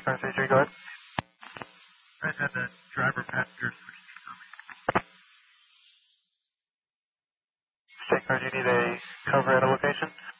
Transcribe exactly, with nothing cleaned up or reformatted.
five three three, go ahead. I had the driver passenger switch for me. State car, do you need a cover at a location?